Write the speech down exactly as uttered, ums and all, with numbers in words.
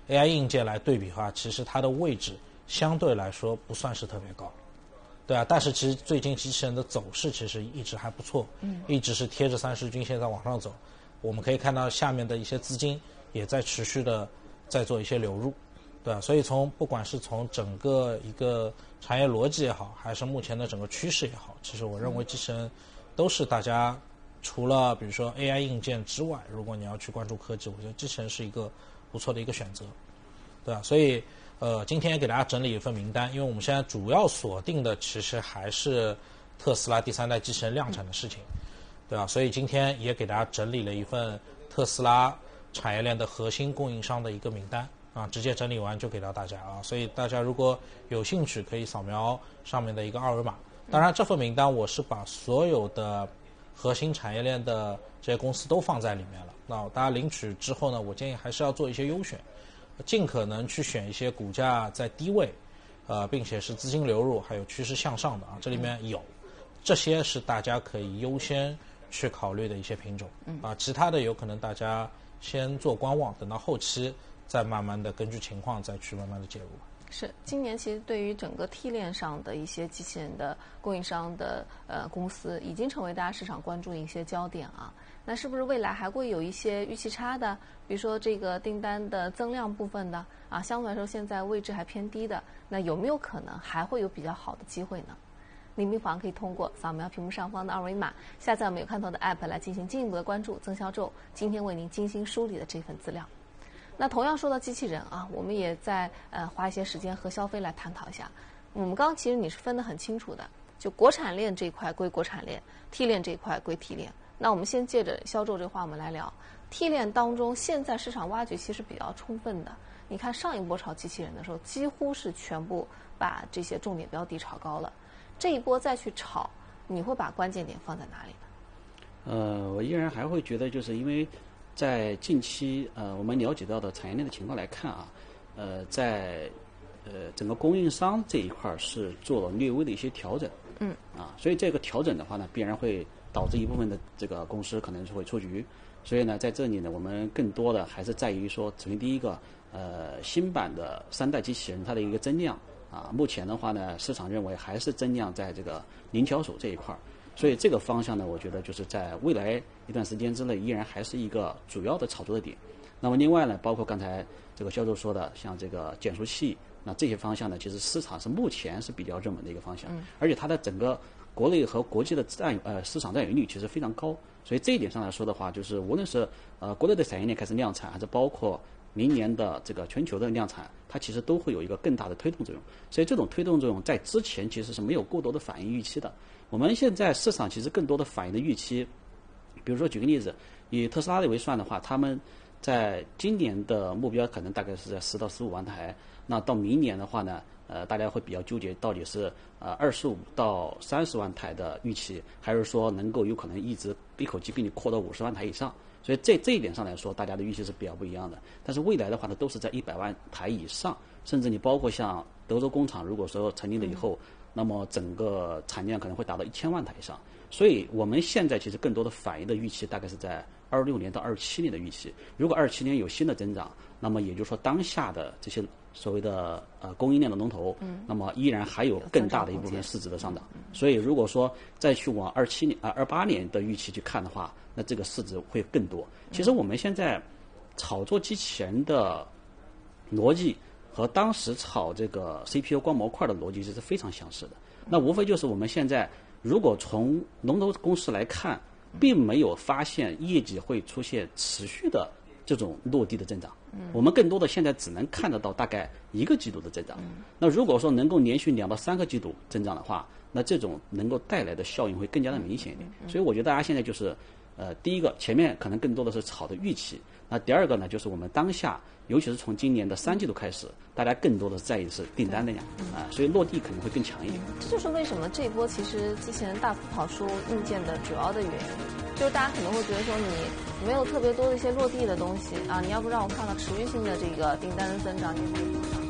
A I 硬件来对比的话，其实它的位置相对来说不算是特别高，对啊。但是其实最近机器人的走势其实一直还不错，嗯，一直是贴着三十均线在往上走。我们可以看到下面的一些资金也在持续的在做一些流入，对啊。所以从不管是从整个一个产业逻辑也好，还是目前的整个趋势也好，其实我认为机器人都是大家除了比如说 A I 硬件之外，如果你要去关注科技，我觉得机器人是一个不错的一个选择，对吧？所以呃，今天也给大家整理一份名单，因为我们现在主要锁定的其实还是特斯拉第三代机器人量产的事情，对吧？所以今天也给大家整理了一份特斯拉产业链的核心供应商的一个名单啊，直接整理完就给到大家啊。所以大家如果有兴趣，可以扫描上面的一个二维码。当然，这份名单我是把所有的核心产业链的这些公司都放在里面了。那大家领取之后呢，我建议还是要做一些优选，尽可能去选一些股价在低位，呃，并且是资金流入还有趋势向上的啊，这里面有，这些是大家可以优先去考虑的一些品种啊，其他的有可能大家先做观望，等到后期再慢慢的根据情况再去慢慢的介入。 是，今年其实对于整个 T 链上的一些机器人的供应商的呃公司，已经成为大家市场关注的一些焦点啊。那是不是未来还会有一些预期差的，比如说这个订单的增量部分的啊，相对来说现在位置还偏低的，那有没有可能还会有比较好的机会呢？您不妨可以通过扫描屏幕上方的二维码，下载我们有看到的 App 来进行进一步的关注曾销宙今天为您精心梳理的这份资料。那同样说到机器人啊，我们也在呃花一些时间和肖飞来探讨一下。我们刚刚其实你是分得很清楚的，就国产链这一块归国产链 ，T 链这一块归 T 链。那我们先借着销售这话，我们来聊 T 链当中，现在市场挖掘其实比较充分的。你看上一波炒机器人的时候，几乎是全部把这些重点标的炒高了。这一波再去炒，你会把关键点放在哪里呢？ 呃，我依然还会觉得，就是因为在近期呃我们了解到的产业链的情况来看啊，呃，在呃整个供应商这一块是做了略微的一些调整， 嗯， 啊，所以这个调整的话呢，必然会导致一部分的这个公司可能是会出局。所以呢，在这里呢，我们更多的还是在于说，首先第一个，呃，新版的三代机器人它的一个增量啊，目前的话呢，市场认为还是增量在这个零交手这一块，所以这个方向呢，我觉得就是在未来一段时间之内，依然还是一个主要的炒作的点。那么另外呢，包括刚才这个销售说的，像这个减速器，那这些方向呢，其实市场是目前是比较热门的一个方向， 嗯、 而且它的整个国内和国际的占呃市场占有率其实非常高。所以这一点上来说的话，就是无论是呃国内的产业链开始量产，还是包括明年的这个全球的量产，它其实都会有一个更大的推动作用。所以这种推动作用在之前其实是没有过多的反应预期的。我们现在市场其实更多的反应的预期，比如说举个例子，以特斯拉为算的话，他们在今年的目标可能大概是在十到十五万台，那到明年的话呢，呃，大家会比较纠结，到底是呃二十五到三十万台的预期，还是说能够有可能一直一口气给你扩到五十万台以上？所以这这一点上来说，大家的预期是比较不一样的。但是未来的话呢，都是在一百万台以上，甚至你包括像德州工厂，如果说成立了以后，嗯、那么整个产量可能会达到一千万台以上。所以我们现在其实更多的反映的预期大概是在二六年到二七年的预期。如果二七年有新的增长，那么也就是说当下的这些所谓的呃供应链的龙头，嗯，那么依然还有更大的一部分市值的上涨。所以如果说再去往二七年啊二八年的预期去看的话，那这个市值会更多。其实我们现在炒作机器人的逻辑和当时炒这个 C P U 光模块的逻辑是非常相似的。那无非就是我们现在如果从龙头公司来看，并没有发现业绩会出现持续的这种落地的增长，我们更多的现在只能看得到大概一个季度的增长。那如果说能够连续两到三个季度增长的话，那这种能够带来的效应会更加的明显一点。所以我觉得大家现在就是呃，第一个前面可能更多的是炒的预期，那第二个呢，就是我们当下，尤其是从今年的三季度开始，大家更多的在意的是订单的量啊、呃，所以落地可能会更强一点。 这就是为什么这一波其实机器人大幅跑输硬件的主要的原因，就是大家可能会觉得说你没有特别多的一些落地的东西啊，你要不让我看到持续性的这个订单的增长，你可以